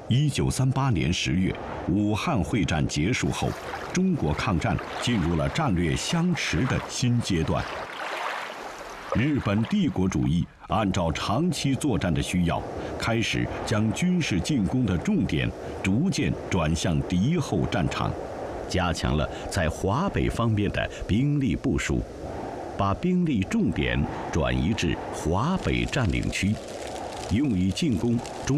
1938年10月，武汉会战结束后，中国抗战进入了战略相持的新阶段。日本帝国主义按照长期作战的需要，开始将军事进攻的重点逐渐转向敌后战场，加强了在华北方面的兵力部署，把兵力重点转移至华北占领区，用以进攻中